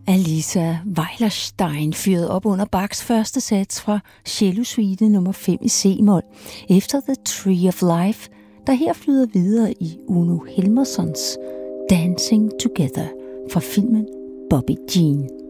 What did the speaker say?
Alisa Weilerstein fyrede op under Bachs første sats fra Cello Suite nummer 5 i C-mol efter The Tree of Life, der her flyder videre i Uno Helmerssons Dancing Together fra filmen Bobby Jean.